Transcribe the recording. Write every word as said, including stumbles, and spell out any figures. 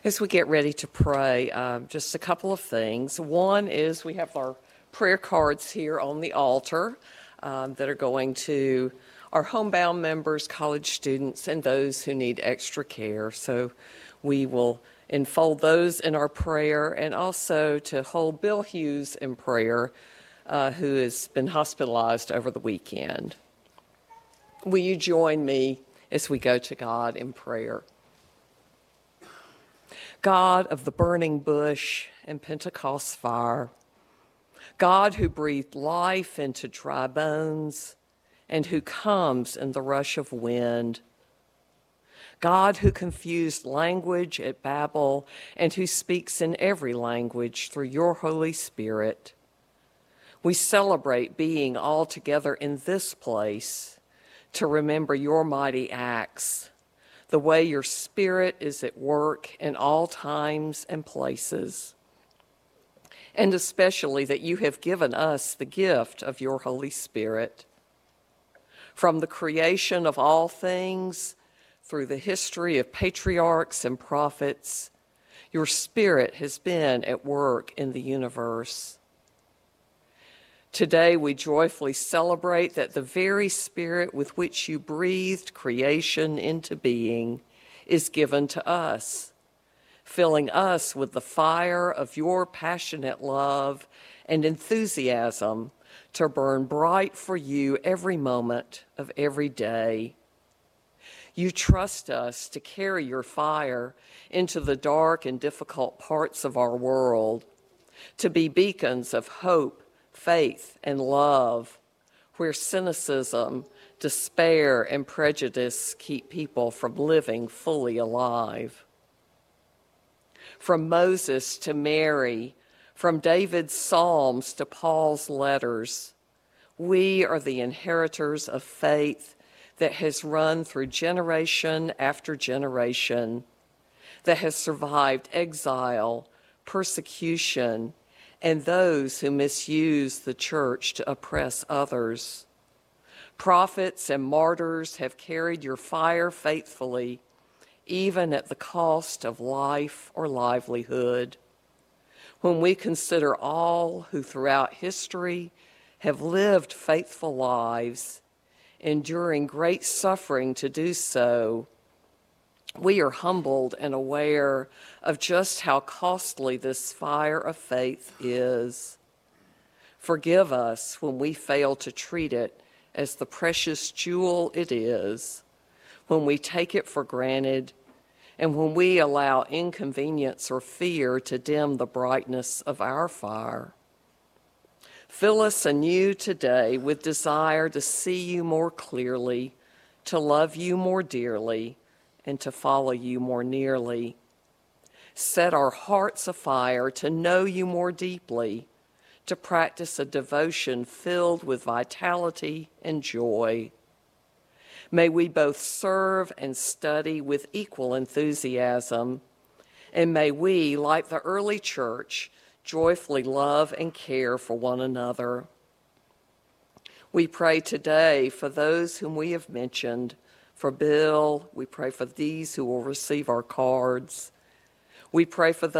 As we get ready to pray, um, just a couple of things. One is we have our prayer cards here on the altar um, that are going to our homebound members, college students, and those who need extra care. So we will enfold those in our prayer, and also to hold Bill Hughes in prayer, uh, who has been hospitalized over the weekend. Will you join me as we go to God in prayer? God of the burning bush and Pentecost fire, God who breathed life into dry bones and who comes in the rush of wind, God who confused language at Babel and who speaks in every language through your Holy Spirit, we celebrate being all together in this place to remember your mighty acts, the way your Spirit is at work in all times and places, and especially that you have given us the gift of your Holy Spirit. From the creation of all things, through the history of patriarchs and prophets, your Spirit has been at work in the universe. Today we joyfully celebrate that the very Spirit with which you breathed creation into being is given to us, filling us with the fire of your passionate love and enthusiasm to burn bright for you every moment of every day. You trust us to carry your fire into the dark and difficult parts of our world, to be beacons of hope, faith, and love, where cynicism, despair, and prejudice keep people from living fully alive. From Moses to Mary, from David's Psalms to Paul's letters, we are the inheritors of faith that has run through generation after generation, that has survived exile, persecution, and those who misuse the church to oppress others. Prophets and martyrs have carried your fire faithfully, even at the cost of life or livelihood. When we consider all who throughout history have lived faithful lives, enduring great suffering to do so, we are humbled and aware of just how costly this fire of faith is. Forgive us when we fail to treat it as the precious jewel it is, when we take it for granted, and when we allow inconvenience or fear to dim the brightness of our fire. Fill us anew today with desire to see you more clearly, to love you more dearly, and to follow you more nearly. Set our hearts afire to know you more deeply, to practice a devotion filled with vitality and joy. May we both serve and study with equal enthusiasm, and may we, like the early church, joyfully love and care for one another. We pray today for those whom we have mentioned. For Bill, we pray for these who will receive our cards. We pray for those